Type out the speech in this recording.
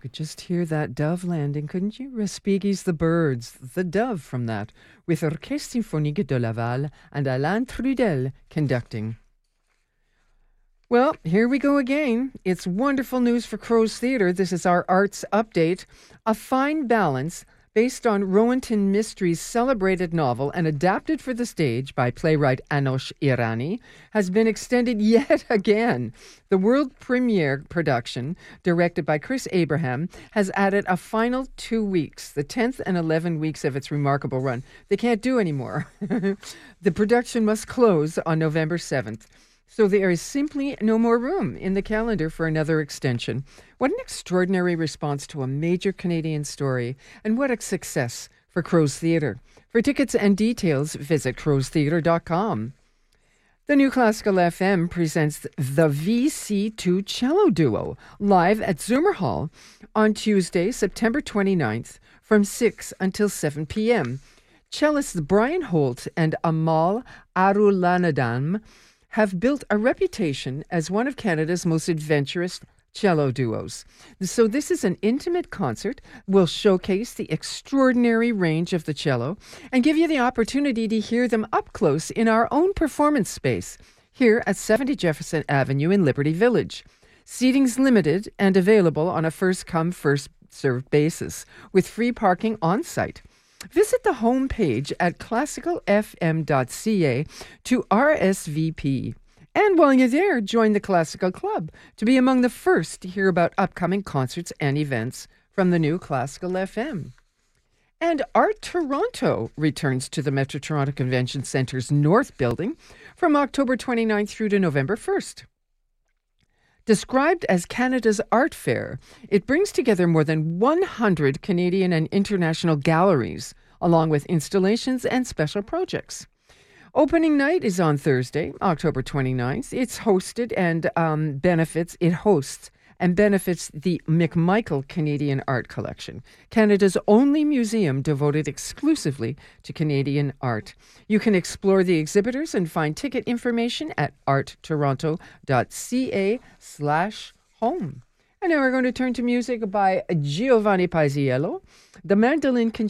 Could just hear that dove landing, couldn't you? Respighi's The Birds, the dove from that, with Orchestre Symphonique de Laval and Alain Trudel conducting. Well, here we go again. It's wonderful news for Crow's Theatre. This is our arts update. A Fine Balance, based on Rohinton Mistry's celebrated novel and adapted for the stage by playwright Anosh Irani, has been extended yet again. The world premiere production, directed by Chris Abraham, has added a final 2 weeks, the 10th and 11 weeks of its remarkable run. They can't do any more. The production must close on November 7th. So there is simply no more room in the calendar for another extension. What an extraordinary response to a major Canadian story, and what a success for Crow's Theatre. For tickets and details, visit crowstheatre.com. The New Classical FM presents the VC2 Cello Duo live at Zoomer Hall on Tuesday, September 29th from 6 until 7 p.m. Cellists Brian Holt and Amal Arulanadam have built a reputation as one of Canada's most adventurous cello duos. So this is an intimate concert. We'll showcase the extraordinary range of the cello and give you the opportunity to hear them up close in our own performance space here at 70 Jefferson Avenue in Liberty Village. Seating's limited and available on a first-come, first-served basis with free parking on site. Visit the homepage at classicalfm.ca to RSVP. And while you're there, join the Classical Club to be among the first to hear about upcoming concerts and events from the New Classical FM. And Art Toronto returns to the Metro Toronto Convention Centre's North Building from October 29th through to November 1st. Described as Canada's art fair, it brings together more than 100 Canadian and international galleries, along with installations and special projects. Opening night is on Thursday, October 29th. It's hosted and hosts and benefits the McMichael Canadian Art Collection, Canada's only museum devoted exclusively to Canadian art. You can explore the exhibitors and find ticket information at arttoronto.ca/home. And now we're going to turn to music by Giovanni Paisiello, the mandolin concerto